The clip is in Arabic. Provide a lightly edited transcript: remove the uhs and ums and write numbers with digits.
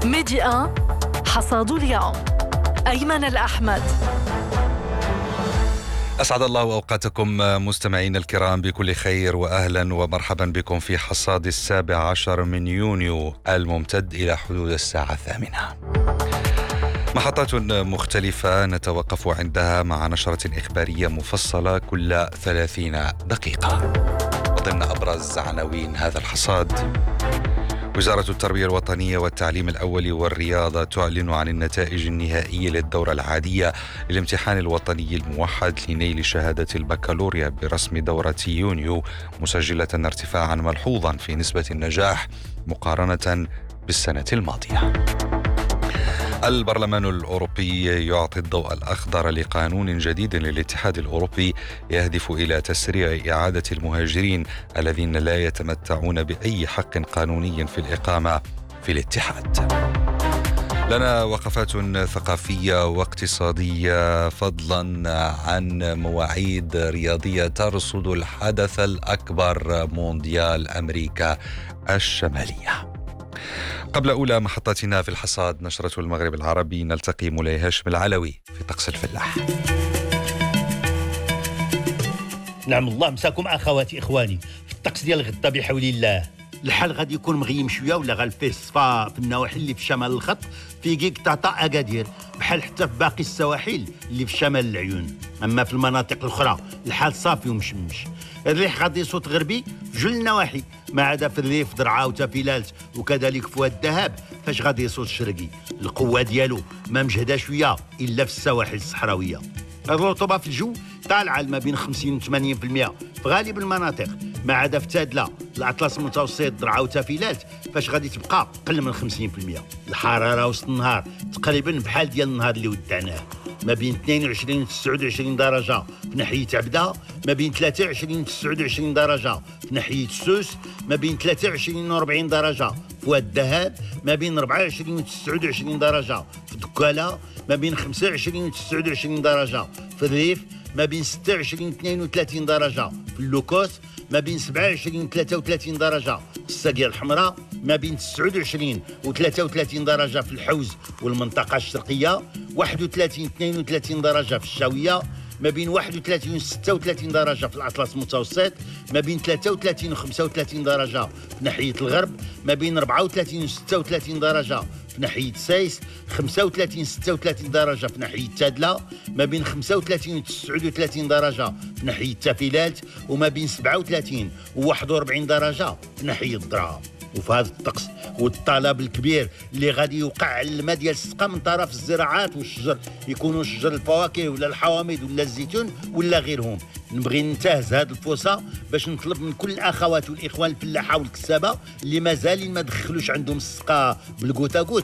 ميدي 1 حصاد اليوم. أيمن الأحمد. أسعد الله أوقاتكم مستمعين الكرام بكل خير، وأهلا ومرحبا بكم في حصاد 17 من يونيو الممتد إلى حدود الساعة 8. محطات مختلفة نتوقف عندها مع نشرة إخبارية مفصلة كل 30 دقيقة. وضمن أبرز عناوين هذا الحصاد: وزارة التربية الوطنية والتعليم الأولي والرياضة تعلن عن النتائج النهائية للدورة العادية للامتحان الوطني الموحد لنيل شهادة البكالوريا برسم دورة يونيو، مسجلة ارتفاعا ملحوظا في نسبة النجاح مقارنة بالسنة الماضية. البرلمان الأوروبي يعطي الضوء الأخضر لقانون جديد للاتحاد الأوروبي يهدف إلى تسريع إعادة المهاجرين الذين لا يتمتعون بأي حق قانوني في الإقامة في الاتحاد. لنا وقفات ثقافية واقتصادية فضلا عن مواعيد رياضية ترصد الحدث الأكبر، مونديال أمريكا الشمالية. قبل أولى محطاتنا في الحصاد نشرة المغرب العربي، نلتقي مولاي هاشم العلوي في طقس الفلاح. نعم الله مساكم أخواتي إخواني في الطقس ديال غدا بحول الله. الحال غادي يكون مغيم شويه ولا غالفيه الصفا في النواحي اللي في شمال الخط، في كيك طاطا اكادير، بحال حتى في باقي السواحل اللي في شمال العيون. اما في المناطق الاخرى الحال صافي ومشمش. الريح غادي يصوت غربي في جل النواحي، ما عدا في الريف درعا وتافيلات وكذلك في واد الذهب فاش غادي يصوت شرقي. القوه ديالو ما مجهده شويه الا في السواحل الصحراويه. الرطوبه في الجو طالعه ما بين 50 و 80% في غالب المناطق، ما عدا في تادله الأطلس المتوسط درعا وتافيلات فاش غادي تبقى قل من 50%. الحراره وسط النهار تقريبا بحال ديال النهار اللي ودعناه، ما بين 22 و 29 درجه في ناحيه عبده، ما بين 23 و 29 درجه في ناحيه السوس، ما بين 23 و 40 درجه في واد الذهب، ما بين 24 و 29 درجه في دكاله، ما بين 25 و 29 درجه في الريف، ما بين 26 و 32 درجه في اللوكوس، ما بين 27 و 33 درجه في الساقية الحمراء، ما بين 29 و 33 درجه في الحوز والمنطقه الشرقيه، 31 و 32 درجه في الشاويه، ما بين 31 و 36 درجه في الأطلس المتوسط، ما بين 33 و 35 درجه في ناحيه الغرب، ما بين 34 و 36 درجه في ناحيه سايس، 35 و 36 درجه في ناحيه تادله، ما بين 35 و 39 درجه في ناحيه تافيلات، وما بين 37 و 41 درجه في ناحيه الدرعا. وفي هذا الطقس والطلب الكبير اللي غادي يوقع على الماء ديال السقا من طرف الزراعات والشجر، يكونوا شجر الفواكه ولا الحوامض ولا الزيتون ولا غيرهم، نبغي ننتهز هذه الفرصه باش نطلب من كل الاخوات والاخوان الفلاحه والكسابه اللي مازالين ما دخلوش عندهم السقا بالكوتا